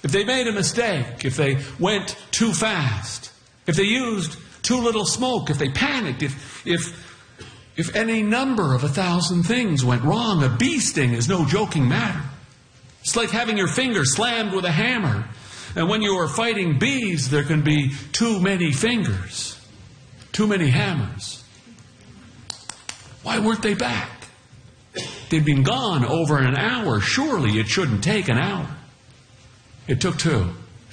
if they made a mistake, if they went too fast, if they used too little smoke, if they panicked, if any number of 1,000 things went wrong, a bee sting is no joking matter. It's like having your finger slammed with a hammer. And when you are fighting bees, there can be too many fingers, too many hammers. Why weren't they back? They'd been gone over an hour. Surely it shouldn't take an hour. It took 2.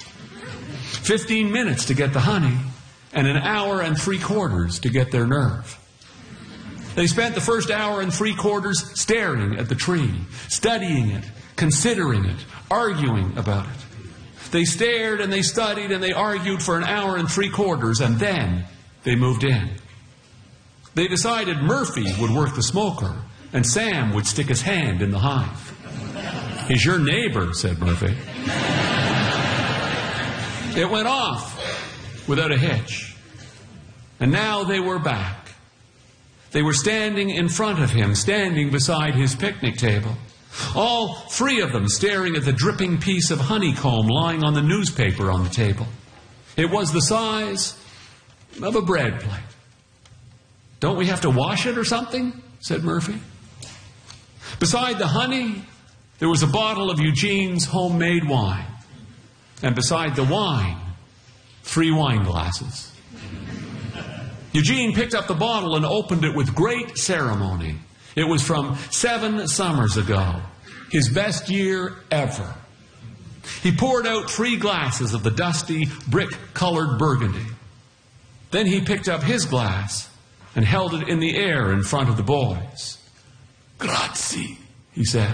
15 minutes to get the honey, and an hour and 3/4 to get their nerve. They spent the first hour and 3/4 staring at the tree, studying it, considering it, arguing about it. They stared and they studied and they argued for an hour and 3/4, and then they moved in. They decided Murphy would work the smoker and Sam would stick his hand in the hive. "He's your neighbor," said Murphy. It went off without a hitch. And now they were back. They were standing in front of him, standing beside his picnic table. All 3 of them staring at the dripping piece of honeycomb lying on the newspaper on the table. It was the size of a bread plate. "Don't we have to wash it or something?" said Murphy. Beside the honey, there was a bottle of Eugene's homemade wine. And beside the wine, 3 wine glasses. Eugene picked up the bottle and opened it with great ceremony. It was from 7 summers ago, his best year ever. He poured out 3 glasses of the dusty, brick-colored burgundy. Then he picked up his glass and held it in the air in front of the boys. "Grazie," he said.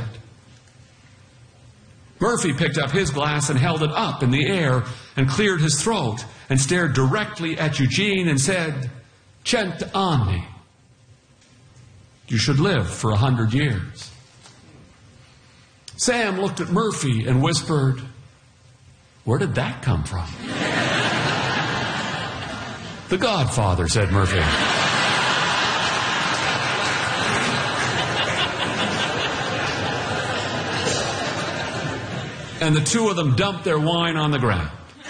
Murphy picked up his glass and held it up in the air and cleared his throat and stared directly at Eugene and said, "Cent'anni. You should live for 100 years. Sam looked at Murphy and whispered, "Where did that come from?" "The Godfather," said Murphy. And the 2 of them dumped their wine on the ground.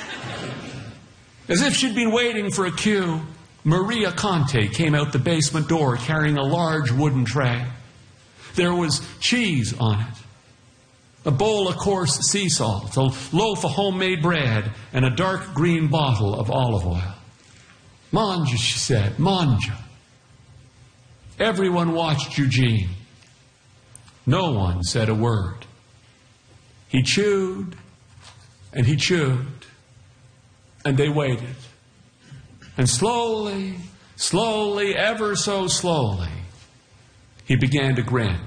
As if she'd been waiting for a cue, Maria Conte came out the basement door carrying a large wooden tray. There was cheese on it, a bowl of coarse sea salt, a loaf of homemade bread, and a dark green bottle of olive oil. "Mangia," she said, "mangia." Everyone watched Eugene. No one said a word. He chewed, and he chewed, and they waited. And slowly, slowly, ever so slowly, he began to grin.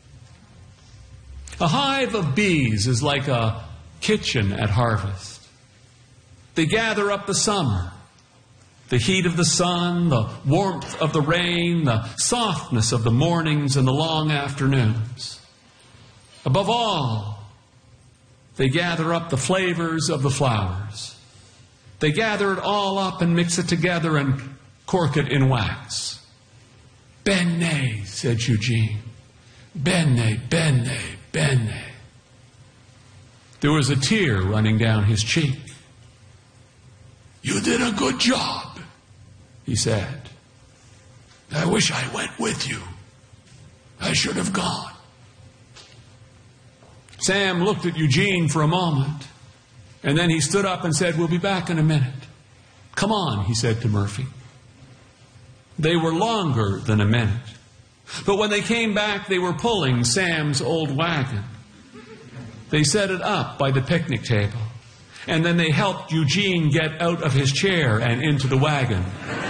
A hive of bees is like a kitchen at harvest. They gather up the summer, the heat of the sun, the warmth of the rain, the softness of the mornings and the long afternoons. Above all, they gather up the flavors of the flowers. They gather it all up and mix it together and cork it in wax. "Bene," said Eugene. "Bene, bene, bene." There was a tear running down his cheek. "You did a good job," he said. "I wish I went with you. I should have gone." Sam looked at Eugene for a moment, and then he stood up and said, "We'll be back in a minute." "Come on," he said to Murphy. They were longer than a minute. But when they came back, they were pulling Sam's old wagon. They set it up by the picnic table, and then they helped Eugene get out of his chair and into the wagon.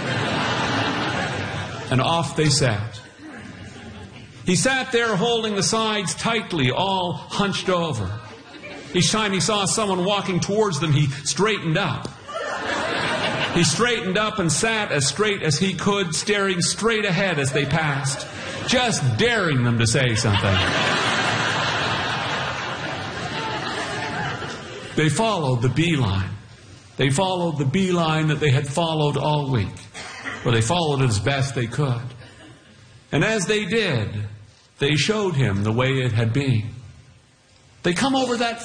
And off they sat. He sat there holding the sides tightly, all hunched over. Each time he saw someone walking towards them, he straightened up. He straightened up and sat as straight as he could, staring straight ahead as they passed, just daring them to say something. They followed the beeline. They followed the beeline that they had followed all week, or they followed it as best they could. And as they did, they showed him the way it had been. They come over that